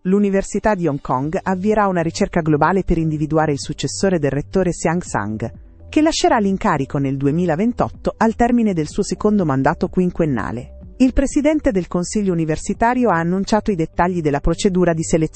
l'Università di Hong Kong avvierà una ricerca globale per individuare il successore del rettore Xiang Sang, che lascerà l'incarico nel 2028 al termine del suo secondo mandato quinquennale. Il presidente del Consiglio universitario ha annunciato i dettagli della procedura di selezione